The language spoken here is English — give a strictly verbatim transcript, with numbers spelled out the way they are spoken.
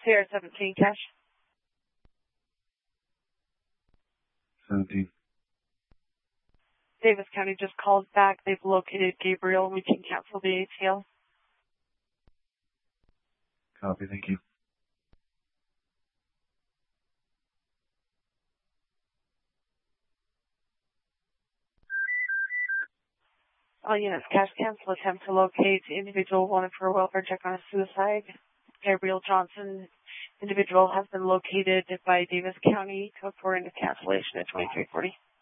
Sierra seventeen, cash. seventeen. Davis County just called back. They've located Gabriel. We can cancel the A T L. Copy, thank you. All units, cash cancel. Attempt to locate individual wanted for a welfare check on a suicide. Gabriel Johnson, individual has been located by Davis County. Code for into cancellation at twenty-three forty.